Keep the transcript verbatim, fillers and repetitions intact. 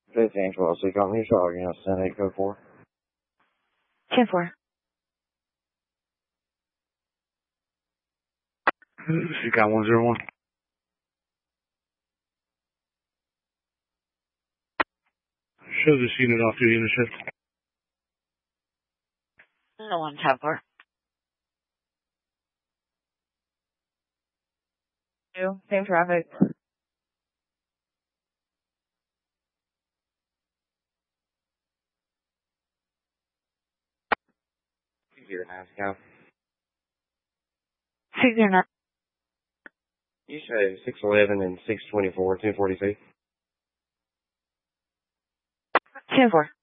fifteen twelve, so you got me a shot again, send eight code four. ten four. You got one zero one. Show this unit off to the unit shift. No one ten four. Two, same traffic. Six zero nine, scout. six zero nine. You say six eleven and six twenty four, two forty two. ten four.